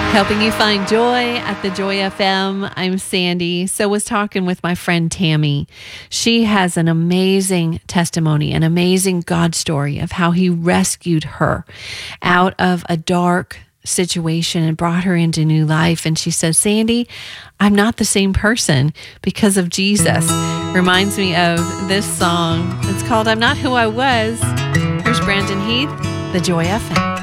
Helping you find joy at the Joy FM. I'm Sandy. So was talking with my friend Tammy. She has an amazing testimony, an amazing God story of how he rescued her out of a dark situation and brought her into new life. And she says, Sandy, I'm not the same person because of Jesus. Reminds me of this song. It's called I'm Not Who I Was. Here's Brandon Heath, the Joy FM.